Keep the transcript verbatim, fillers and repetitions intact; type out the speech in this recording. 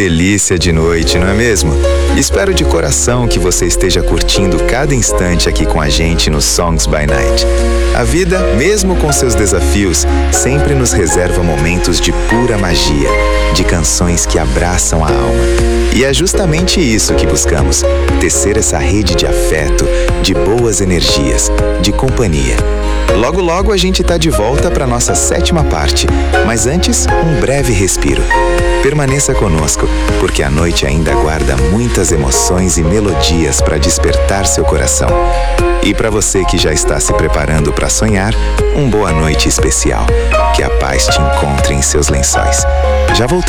delícia de noite, não é mesmo? Espero de coração que você esteja curtindo cada instante aqui com a gente no Songs by Night. A vida, mesmo com seus desafios, sempre nos reserva momentos de pura magia, de canções que abraçam a alma. E é justamente isso que buscamos, tecer essa rede de afeto, de boas energias, de companhia. Logo logo a gente tá de volta para nossa sétima parte, mas antes, um breve respiro. Permaneça conosco, porque a noite ainda guarda muitas emoções e melodias para despertar seu coração. E para você que já está se preparando para sonhar, um boa noite especial. Que a paz te encontre em seus lençóis. Já voltamos.